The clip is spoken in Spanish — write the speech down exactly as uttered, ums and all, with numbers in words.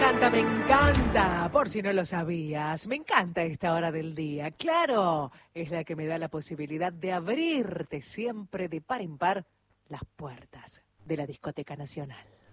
encanta, me encanta. Por si no lo sabías, me encanta esta hora del día. Claro, es la que me da la posibilidad de abrirte siempre de par en par las puertas de la Discoteca Nacional.